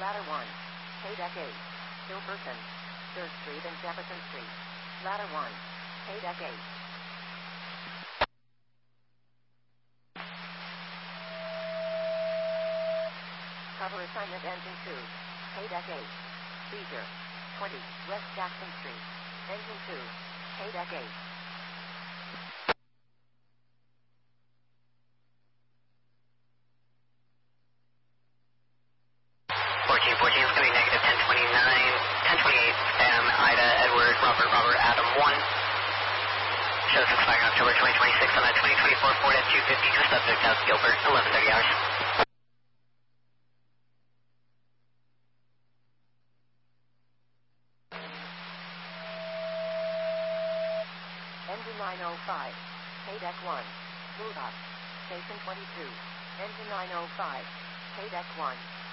Ladder 1. K-Deck 8. Hilferson. 3rd Street and Jefferson Street. Ladder 1. K-Deck 8. Cover assignment Engine 2. K-Deck 8. Seizure. 20. West Jackson Street. Engine 2. K-Deck 8. 1414 is going to be negative 1029, 1028, Sam, Ida, Edward, Robert, Adam 1. Shows expiring October 2026 on that 2024 Ford F-250 to subject South Gilbert, 11:30 hours. Engine 905. K-Deck 1. Move up. Station 22. Engine 905. K-Deck 1.